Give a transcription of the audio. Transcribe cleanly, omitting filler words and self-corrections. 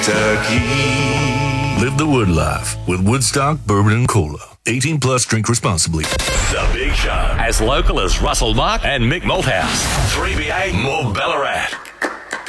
Kentucky. Live the Wood life with Woodstock Bourbon and Cola. 18 plus, drink responsibly. The Big Show. As local as Russell Mark and Mick Malthouse. 3BA, more Ballarat.